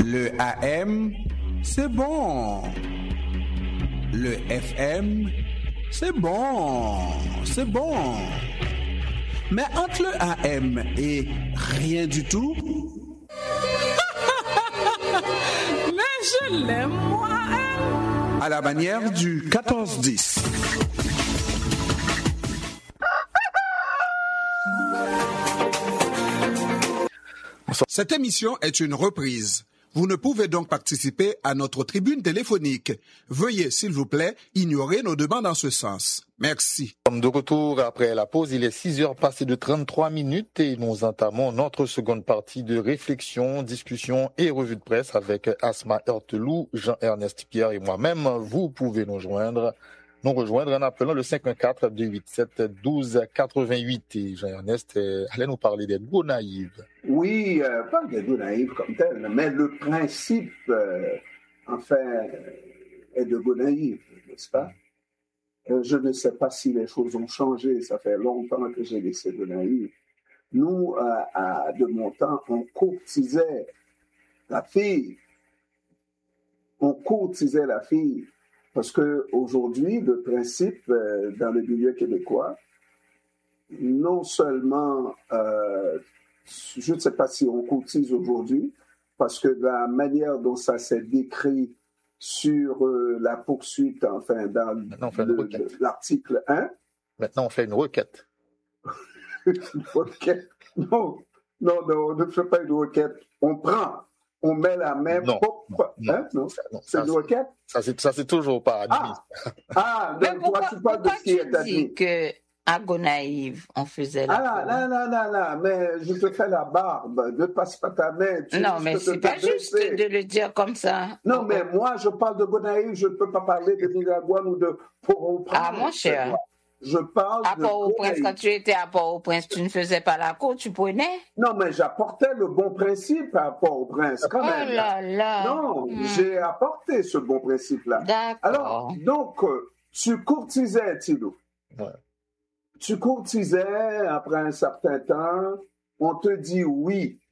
Le AM, c'est bon. Le FM, c'est bon. C'est bon. Mais entre le AM et rien du tout... Mais je l'aime, moi, hein? À la manière du 14-10. Cette émission est une reprise. Vous ne pouvez donc participer à notre tribune téléphonique. Veuillez, s'il vous plaît, ignorer nos demandes en ce sens. Merci. De retour après la pause, il est 6h passées de 33 minutes et nous entamons notre seconde partie de réflexion, discussion et revue de presse avec Asma Heurtelou, Jean-Ernest Pierre et moi-même. Vous pouvez nous rejoindre en appelant le 514-287-1288. Et Jean-Ernest allait nous parler des Gonaïves. Oui, pas des Gonaïves comme tel, mais le principe, est de Gonaïves, n'est-ce pas? Je ne sais pas si les choses ont changé, ça fait longtemps que j'ai laissé Gonaïves. Nous, de mon temps, on courtisait la fille. Parce qu'aujourd'hui, le principe dans le milieu québécois, non seulement, je ne sais pas si on courtise aujourd'hui, parce que la manière dont ça s'est décrit sur la poursuite, dans l'article 1. Maintenant, on fait une requête. Une requête? Non, on ne fait pas une requête. On met la main propre. C'est une requête? Ça, c'est toujours pas admis. Donc toi, tu parles de ce qui est admis. À Gonaïves, on faisait la mais je te fais la barbe, ne passe pas ta main. Non, mais c'est pas juste de le dire comme ça. Non, mais moi, je parle de Gonaïves, je ne peux pas parler de Nicaraguane ou de Port-au-Prince. Ah, mon cher. Je parle à Port-au-Prince, quand tu étais à Port-au-Prince, tu ne faisais pas la cour, tu prenais? Non, mais j'apportais le bon principe à Port-au-Prince, quand même. Oh là là. Non, j'ai apporté ce bon principe-là. D'accord. Alors, donc, tu courtisais, Tilo. Ouais. Tu courtisais, après un certain temps, on te dit oui.